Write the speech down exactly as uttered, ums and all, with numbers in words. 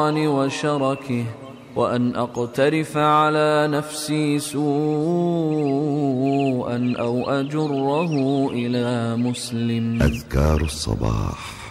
الشيطان وشركه، وأن أقترف على نفسي سوءا أو أجره إلى مسلم. أذكار الصباح.